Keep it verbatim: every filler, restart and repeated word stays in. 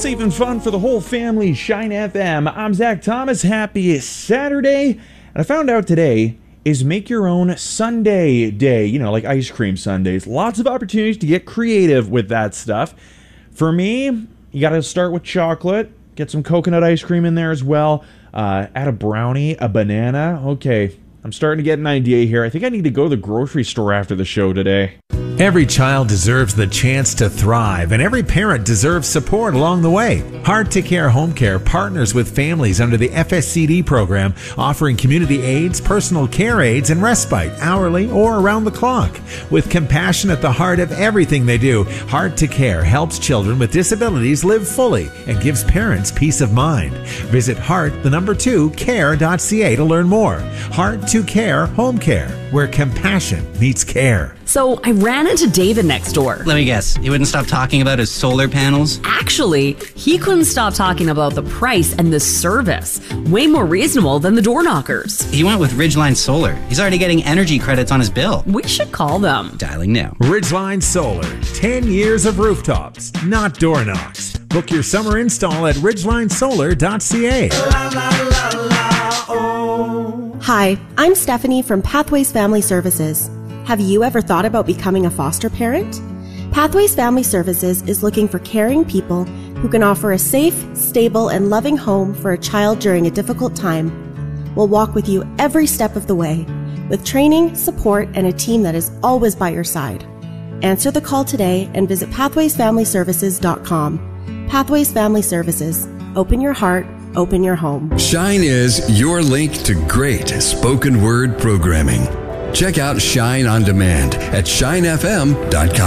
Safe and fun for the whole family, Shine F M. I'm Zach Thomas. Happy Saturday. And I found out today is make your own sundae day. You know, like ice cream sundaes. Lots of opportunities to get creative with that stuff. For me, you got to start with chocolate. Get some coconut ice cream in there as well. Uh, add a brownie, a banana. Okay, I'm starting to get an idea here. I think I need to go to the grocery store after the show today. Every child deserves the chance to thrive, and every parent deserves support along the way. Heart to Care Home Care partners with families under the F S C D program, offering community aids, personal care aids, and respite hourly or around the clock. With compassion at the heart of everything they do, Heart to Care helps children with disabilities live fully and gives parents peace of mind. Visit heart, the number two, care dot c a to learn more. Heart to Care Home Care, where compassion meets care. So I ran into David next door. Let me guess, he wouldn't stop talking about his solar panels? Actually, he couldn't stop talking about the price and the service. Way more reasonable than the door knockers. He went with Ridgeline Solar. He's already getting energy credits on his bill. We should call them. Dialing now. Ridgeline Solar. ten years of rooftops, not door knocks. Book your summer install at ridgeline solar dot c a. Hi, I'm Stephanie from Pathways Family Services. Have you ever thought about becoming a foster parent? Pathways Family Services is looking for caring people who can offer a safe, stable, and loving home for a child during a difficult time. We'll walk with you every step of the way, with training, support, and a team that is always by your side. Answer the call today and visit pathways family services dot com. Pathways Family Services. Open your heart, open your home. Shine is your link to great spoken word programming. Check out Shine on Demand at shine f m dot com.